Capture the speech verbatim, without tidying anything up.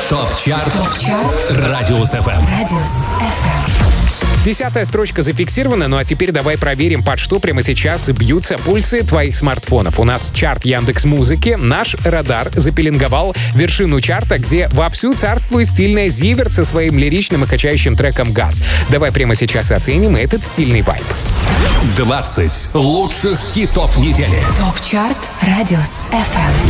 ТОП-чарт ТОП-чарт Радиус эф эм. Радиус эф эм. Десятая строчка зафиксирована, ну а теперь давай проверим, под что прямо сейчас бьются пульсы твоих смартфонов. У нас чарт Яндекс.Музыки. Наш радар запеленговал вершину чарта, где вовсю царствует стильная Зиверт со своим лиричным и качающим треком «Газ». Давай прямо сейчас оценим этот стильный вайб. двадцать лучших хитов недели. ТОП-чарт Радиус эф эм.